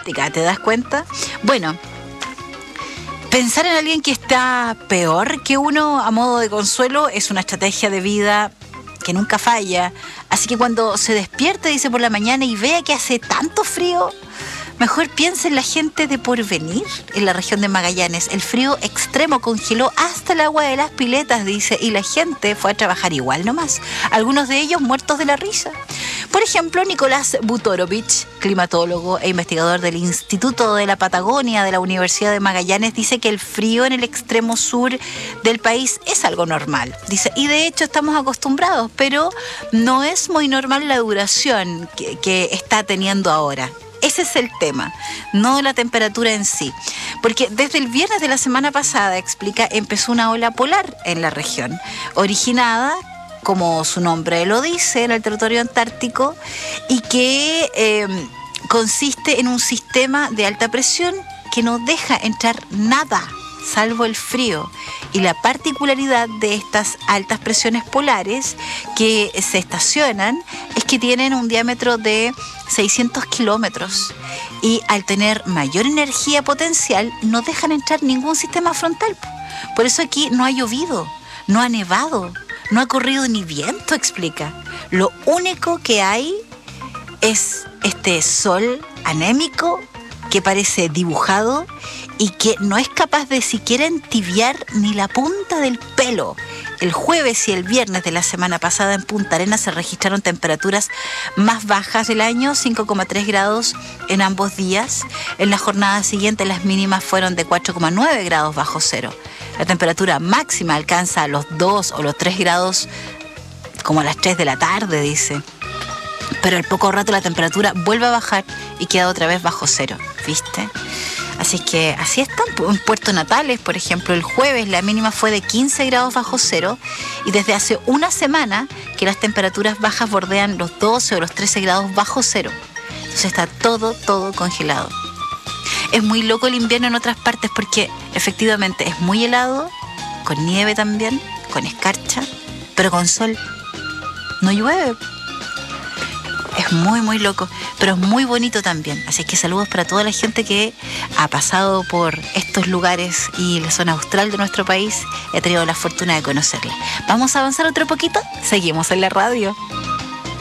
práctica, ¿te das cuenta? Bueno, pensar en alguien que está peor que uno a modo de consuelo es una estrategia de vida que nunca falla. Así que cuando se despierte, dice, por la mañana y vea que hace tanto frío, mejor piense en la gente de Porvenir, en la región de Magallanes. El frío extremo congeló hasta el agua de las piletas, dice, y la gente fue a trabajar igual nomás. Algunos de ellos muertos de la risa. Por ejemplo, Nicolás Butorovich, climatólogo e investigador del Instituto de la Patagonia de la Universidad de Magallanes, dice que el frío en el extremo sur del país es algo normal. Dice, y de hecho estamos acostumbrados, pero no es muy normal la duración que está teniendo ahora. Ese es el tema, no la temperatura en sí. Porque desde el viernes de la semana pasada, explica, empezó una ola polar en la región, originada, como su nombre lo dice, en el territorio antártico, y que consiste en un sistema de alta presión que no deja entrar nada, salvo el frío. Y la particularidad de estas altas presiones polares que se estacionan es que tienen un diámetro de 600 kilómetros y al tener mayor energía potencial no dejan entrar ningún sistema frontal. Por eso aquí no ha llovido, no ha nevado, no ha corrido ni viento, explica. Lo único que hay es este sol anémico que parece dibujado y que no es capaz de siquiera entibiar ni la punta del pelo. El jueves y el viernes de la semana pasada en Punta Arenas se registraron temperaturas más bajas del año, 5,3 grados en ambos días. En la jornada siguiente las mínimas fueron de 4,9 grados bajo cero. La temperatura máxima alcanza los 2 o los 3 grados como a las 3 de la tarde, dice. Pero al poco rato la temperatura vuelve a bajar y queda otra vez bajo cero, ¿viste? Así que así están. En Puerto Natales, por ejemplo, el jueves la mínima fue de 15 grados bajo cero y desde hace una semana que las temperaturas bajas bordean los 12 o los 13 grados bajo cero. Entonces está todo congelado. Es muy loco el invierno en otras partes porque efectivamente es muy helado, con nieve también, con escarcha, pero con sol. No llueve. Es muy loco, pero es muy bonito también. Así que saludos para toda la gente que ha pasado por estos lugares y la zona austral de nuestro país. He tenido la fortuna de conocerla. Vamos a avanzar otro poquito. Seguimos en la radio.